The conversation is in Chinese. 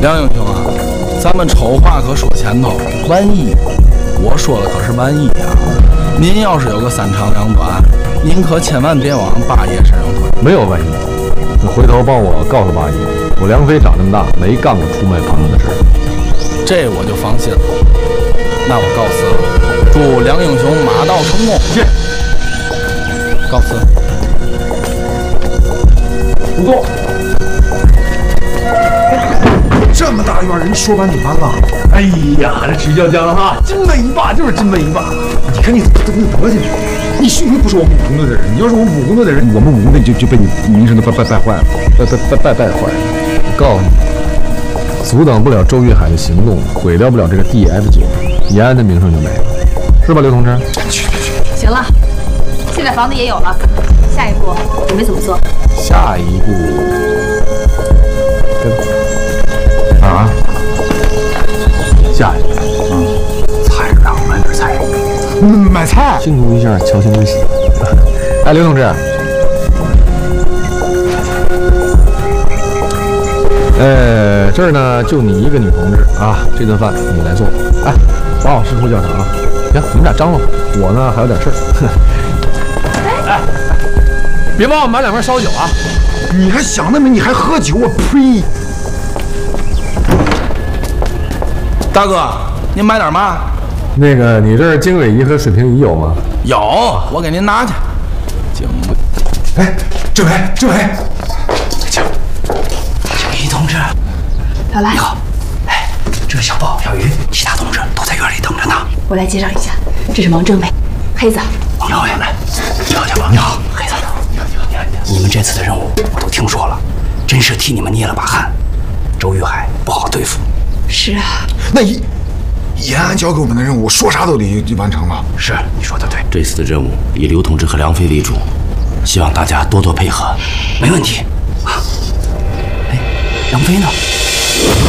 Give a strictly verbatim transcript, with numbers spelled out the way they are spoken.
梁英雄啊，咱们丑话可说前头，万一我说的可是万一啊！您要是有个三长两短，您可千万别往八爷身上推。 没有万一，你回头帮我告诉八爷，我梁飞长这么大没干过出卖朋友的事。 这我就放心了。那我告辞了，祝梁英雄马到成功。 谢。 告辞。 不错。 这么大院人，说完就完了。 哎呀，这曲筱绡了哈，金问一霸就是金问一霸。 你看你怎么得去？你幸亏不是我们武工队的人，你要是我们武工队的人，我们武工队就就被你名声都败败败坏了，败败败败败坏了。 我告诉你，阻挡不了周玉海的行动，毁掉不了这个 D F 九，延安的名声就没了，是吧，刘同志？ 去去去！ 行了，现在房子也有了，下一步准备怎么做？ 下一步， 啊？ 下一步， 嗯，菜市场买点菜，嗯，买菜。 清除一下乔欣东西。哎，刘同志，呃，这儿呢就你一个女同志啊，这顿饭你来做。哎，把我师傅叫上啊。行，你们俩张罗，我呢还有点事儿。哎，别忘了买两瓶烧酒啊！ 你还想那么，你还喝酒啊？呸！ 大哥，您买点嘛？ 那个，你这儿经纬仪和水平仪有吗？ 有，我给您拿去。经纬， 哎，政委，政委， 请，小姨同志， 老来， 你好。哎，这是小豹、小鱼，其他同志都在院里等着呢。 我来介绍一下，这是王政委，黑子。 王老爷们，小小王你好，黑子。你好，你好，你好。你们这次的任务我都听说了，真是替你们捏了把汗。周玉海不好对付。 是啊。 那延延安交给我们的任务，说啥都得完成了。 是，你说的对。这次的任务以刘同志和梁飞为主，希望大家多多配合。没问题。啊，哎，梁飞呢？